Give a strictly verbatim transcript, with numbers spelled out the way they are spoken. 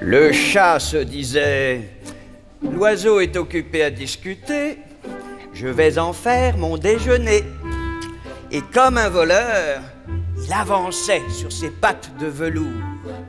Le chat se disait: l'oiseau est occupé à discuter, je vais en faire mon déjeuner. Et comme un voleur, il avançait sur ses pattes de velours.